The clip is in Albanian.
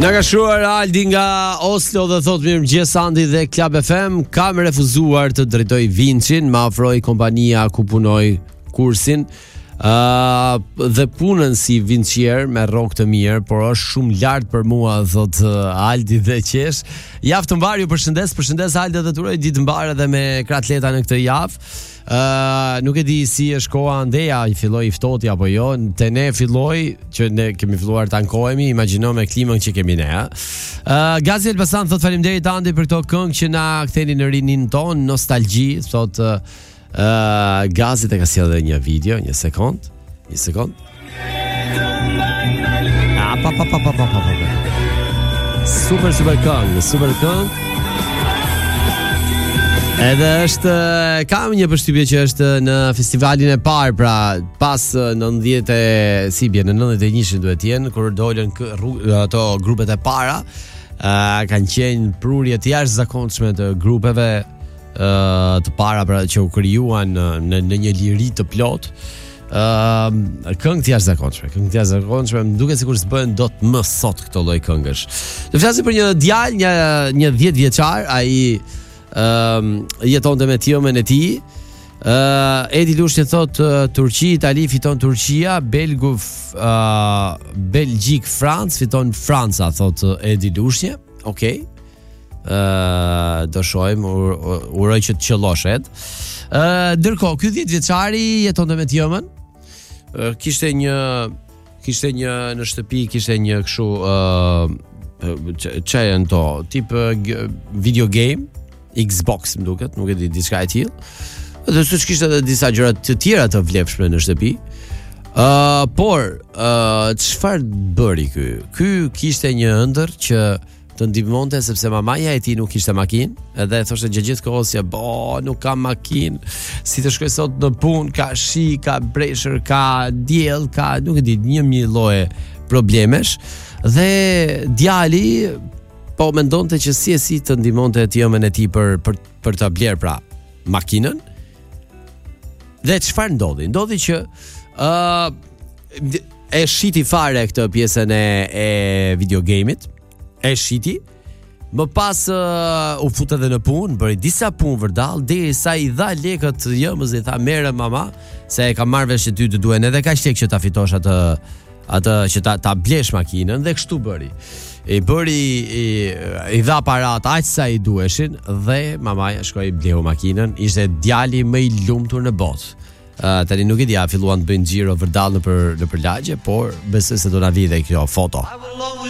Nga ka shruar Aldi nga Oslo dhe thot mirëmëngjes Andi dhe Club FM. Kam refuzuar të drejtoj Vincin, ma ofroi kompania ku punoj kursin dhe punën si vincier me rrok të mirë, por është shumë lart për mua, thot Aldi dhe qesh. Javë të mbar, ju përshëndes Aldi dhe turoj ditë mbar edhe me kratleta në këtë javë. Nuk e di si është koha ndeja, i filloi ftohti apo jo. Te ne filloi që ne kemi filluar të ankohemi, imagjino me klimën që kemi ne. Gazi Elbasan thot faleminderit Andi për këto këngë që na ktheni në rinin ton, nostalgji, thot Gazi të ka sjellë edhe një video, një sekond. Super këngë. Edhe është, kam një përshtypje që është në festivalin e parë, pra pas 91-shin duhet jenë, kur dolën ato grupet e para, kanë qenë prurje të jashtëzakonshme të grupeve të para, pra që u krijuan në një liri të plot. Këngë të jashtëzakonshme, më duket sikur s'bën dot më sot këto lloj këngësh. Do flasim për një djalë, një 10 vjeçar, ai jetonte me tjomën e tij. Edi Lushnjë thot Turqi, Itali fiton Turqia, Belgjik, Francë fiton Franca, thot Edi Lushnjë. Okej. Do shohim, uroj që të qellohet. Ndërkohë ky 10 vjeçari jetonte me tjomën. Kishte një në shtëpi, kishte një kështu çajën to, tip video game, Xbox më duket, nuk e di, diçka e tillë. Dhe siç kishte edhe disa gjëra të tjera të vlefshme në shtëpi. Por çfarë bëri ky? Ky kishte një ëndër që të ndihmonte sepse mamaja e tij nuk kishte makinë, edhe thoshte gjithë kohës se nuk kam makinë. Si të shkoj sot në punë, ka shi, ka breshër, ka diell, ka nuk e di, 1000 lloje problemesh. Dhe djali po mendonte që si të ndihmonte tjomën e tij për ta bler pra makinën. Dhe çfarë ndodhi? Ndodhi që e shiti fare këtë pjesën e videogamit. E shiti. Më pas u fut edhe në punë, bëri disa punë vërdall, derisa i dha lekët jëmës dhe i tha merre mama, se e ka marrë vesh që ty të duhen edhe kaq tek që ta fitosh atë që ta blesh makinën, dhe kështu bëri. I dha parat aq sa i duheshin dhe mamaja shkoi bleu makinën. Ishte djali më i lumtur në botë. Tani nuk e di, filluan të bëjnë xhiro vërdall nëpër lagje, por besoj se do na vijë kjo foto.